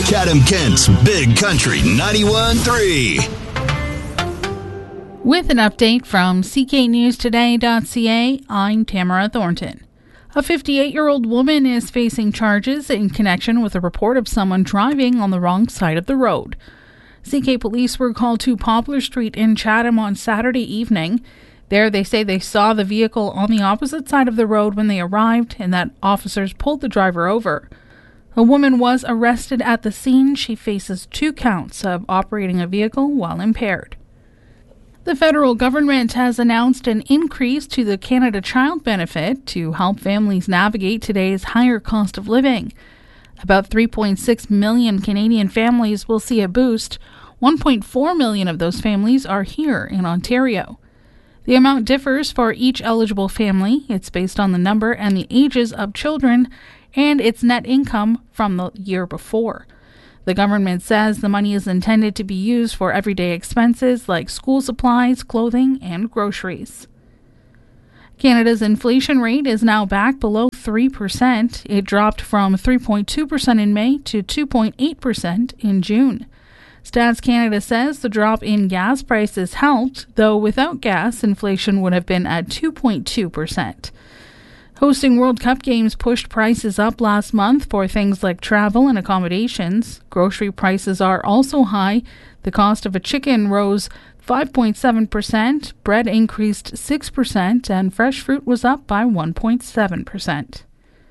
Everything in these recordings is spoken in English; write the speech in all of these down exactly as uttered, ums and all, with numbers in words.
Chatham-Kent's Big Country ninety-one point three. With an update from C K News Today dot C A, I'm Tamara Thornton. A fifty-eight-year-old woman is facing charges in connection with a report of someone driving on the wrong side of the road. C K police were called to Poplar Street in Chatham on Saturday evening. There, they say they saw the vehicle on the opposite side of the road when they arrived and that officers pulled the driver over. A woman was arrested at the scene. She faces two counts of operating a vehicle while impaired. The federal government has announced an increase to the Canada Child Benefit to help families navigate today's higher cost of living. About three point six million Canadian families will see a boost. one point four million of those families are here in Ontario. The amount differs for each eligible family. It's based on the number and the ages of children and its net income from the year before. The government says the money is intended to be used for everyday expenses like school supplies, clothing, and groceries. Canada's inflation rate is now back below three percent. It dropped from three point two percent in May to two point eight percent in June. Stats Canada says the drop in gas prices helped, though without gas, inflation would have been at two point two percent. Hosting World Cup games pushed prices up last month for things like travel and accommodations. Grocery prices are also high. The cost of a chicken rose five point seven percent, bread increased six percent, and fresh fruit was up by one point seven percent.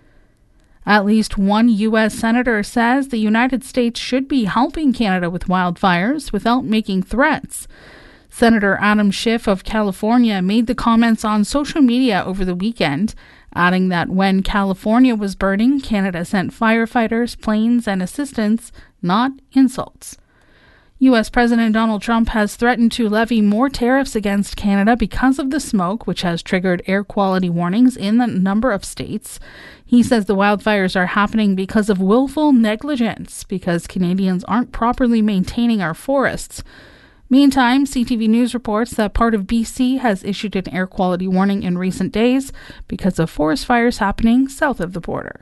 At least one U S senator says the United States should be helping Canada with wildfires without making threats. Senator Adam Schiff of California made the comments on social media over the weekend, adding that when California was burning, Canada sent firefighters, planes, and assistance, not insults. U S President Donald Trump has threatened to levy more tariffs against Canada because of the smoke, which has triggered air quality warnings in a number of states. He says the wildfires are happening because of willful negligence, because Canadians aren't properly maintaining our forests. Meantime, C T V News reports that part of B C has issued an air quality warning in recent days because of forest fires happening south of the border.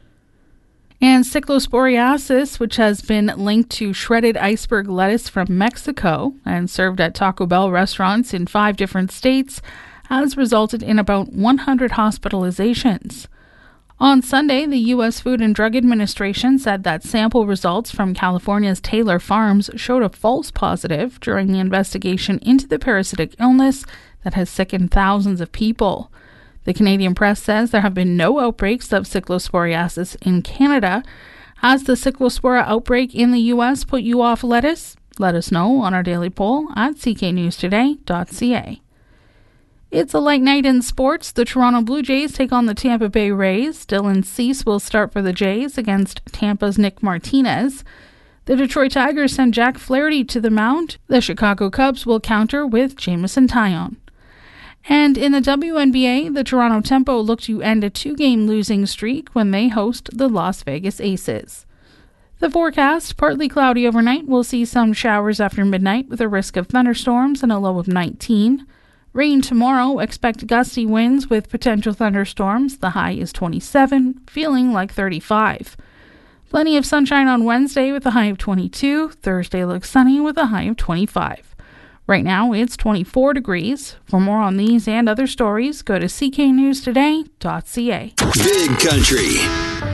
And cyclosporiasis, which has been linked to shredded iceberg lettuce from Mexico and served at Taco Bell restaurants in five different states, has resulted in about one hundred hospitalizations. On Sunday, the U S Food and Drug Administration said that sample results from California's Taylor Farms showed a false positive during the investigation into the parasitic illness that has sickened thousands of people. The Canadian press says there have been no outbreaks of cyclosporiasis in Canada. Has the cyclospora outbreak in the U S put you off lettuce? Let us know on our daily poll at C K News Today dot C A. It's a light night in sports. The Toronto Blue Jays take on the Tampa Bay Rays. Dylan Cease will start for the Jays against Tampa's Nick Martinez. The Detroit Tigers send Jack Flaherty to the mound. The Chicago Cubs will counter with Jameson Taillon. And in the W N B A, the Toronto Tempo look to end a two-game losing streak when they host the Las Vegas Aces. The forecast, partly cloudy overnight. We'll see some showers after midnight with a risk of thunderstorms and a low of nineteen. Rain tomorrow, expect gusty winds with potential thunderstorms. The high is twenty-seven, feeling like thirty-five. Plenty of sunshine on Wednesday with a high of twenty-two. Thursday looks sunny with a high of twenty-five. Right now, it's twenty-four degrees. For more on these and other stories, go to C K News Today dot C A. Big Country.